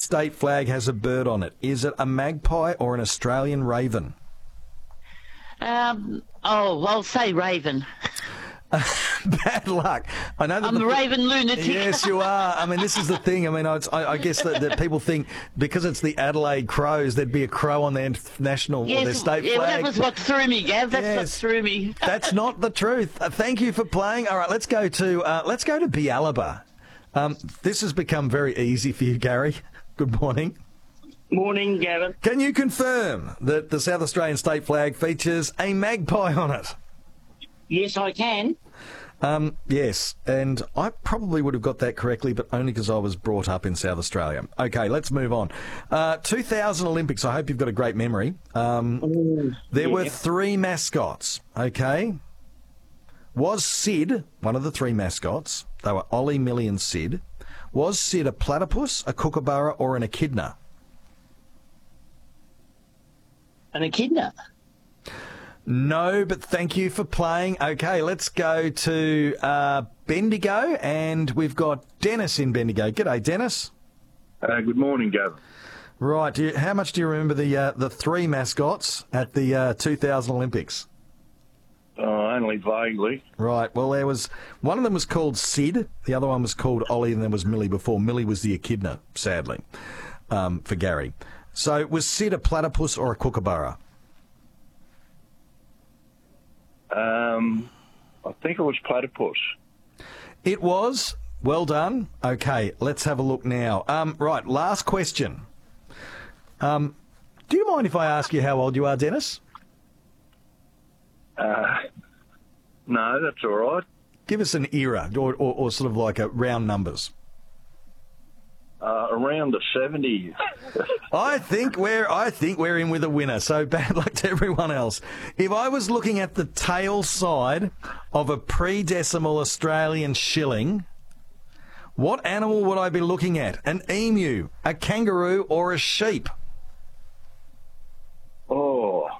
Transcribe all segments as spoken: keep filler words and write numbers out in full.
state flag has a bird on it? Is it a magpie or an Australian raven? Um, oh, I'll say raven. Bad luck. I know that I'm the, a raven lunatic. Yes, you are. I mean, this is the thing. I mean, I, I guess that, that people think because it's the Adelaide Crows, there'd be a crow on their national yes, or their state yeah, flag. well, that was what threw me, Gav. That's Yes. what threw me. That's not the truth. Uh, thank you for playing. All right, let's go to uh, let's go to Bialaba. Um, this has become very easy for you, Gary. Good morning. Morning, Gavin. Can you confirm that the South Australian state flag features a magpie on it? Yes, I can. Um, yes, and I probably would have got that correctly, but only because I was brought up in South Australia. Okay, let's move on. Uh, two thousand Olympics, I hope you've got a great memory. Um, Ooh, there yeah. were three mascots, okay? Was Sid one of the three mascots? They were Ollie, Millie and Sid. Was Sid a platypus, a kookaburra or an echidna? An echidna. No, but thank you for playing. Okay, let's go to uh, Bendigo, and we've got Dennis in Bendigo. G'day, Dennis. Uh, good morning, Gavin. Right, do you, how much do you remember the uh, the three mascots at the uh, two thousand Olympics? Uh, only vaguely. Right, well, there was one of them was called Sid, the other one was called Ollie, and there was Millie before. Millie was the echidna, sadly, um, for Gary. So was Sid a platypus or a kookaburra? Um, I think it was platypus. It was. Well done. Okay, let's have a look now. Um, right, last question. Um, do you mind if I ask you how old you are, Dennis? Uh, no, that's all right. Give us an era, or, or, or sort of like a round numbers. Uh, around the seventies. I think we're I think we're in with a winner. So bad luck to everyone else. If I was looking at the tail side of a pre-decimal Australian shilling, what animal would I be looking at? An emu, a kangaroo, or a sheep? Oh.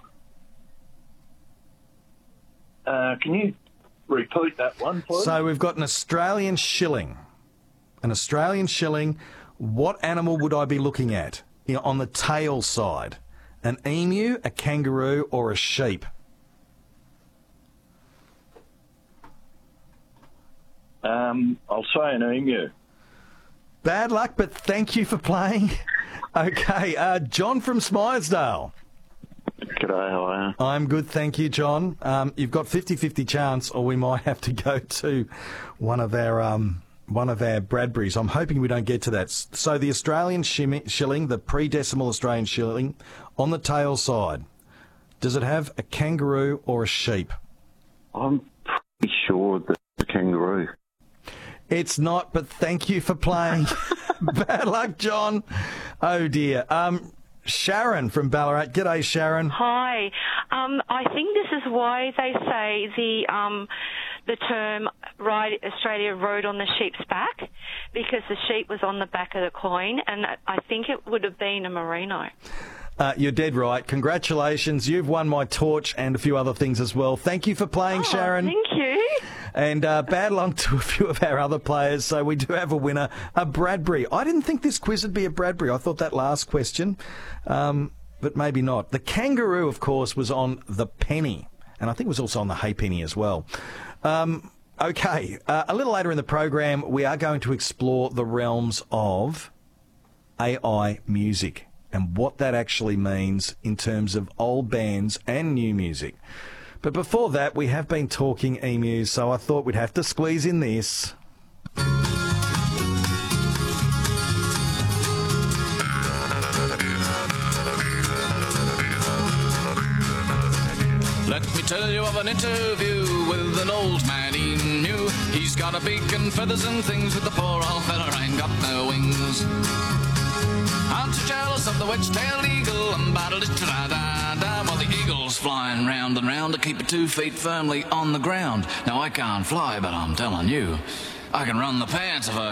Uh, can you repeat that one, please? So we've got an Australian shilling. An Australian shilling. What animal would I be looking at, you know, on the tail side? An emu, a kangaroo, or a sheep? Um, I'll say an emu. Bad luck, but thank you for playing. Okay, uh, John from Smythesdale. G'day, how are you? I'm good, thank you, John. Um, you've got fifty-fifty chance, or we might have to go to one of our um, one of our Bradburys. I'm hoping we don't get to that. So the Australian shimmy, shilling, the pre-decimal Australian shilling, on the tail side, does it have a kangaroo or a sheep? I'm pretty sure that it's a kangaroo. It's not, but thank you for playing. Bad luck, John. Oh, dear. Um, Sharon from Ballarat. G'day, Sharon. Hi. Um, I think this is why they say the um, the term "Ride Australia rode on the sheep's back," because the sheep was on the back of the coin, and I think it would have been a merino. Uh, you're dead right. Congratulations. You've won my torch and a few other things as well. Thank you for playing, Oh, Sharon. thank you. And uh, bad luck to a few of our other players. So we do have a winner, a Bradbury. I didn't think this quiz would be a Bradbury. I thought that last question, um, but maybe not. The kangaroo, of course, was on the penny, and I think it was also on the halfpenny as well. Um, okay, uh, a little later in the program, we are going to explore the realms of A I music and what that actually means in terms of old bands and new music. But before that, we have been talking emus, so I thought we'd have to squeeze in this. Let me tell you of an interview with an old man emu. He's got a beak and feathers and things, but the poor old fella ain't got no wings. I'm too jealous of the wedge-tailed eagle and battle it da-da-da, while the eagle's flying round and round to keep her two feet firmly on the ground. Now I can't fly, but I'm telling you, I can run the pants of a